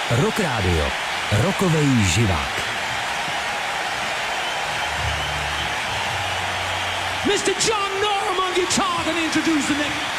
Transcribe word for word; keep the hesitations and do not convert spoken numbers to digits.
Rock Radio. Rokovej živák. Mister John Norman on guitar can introduce the next.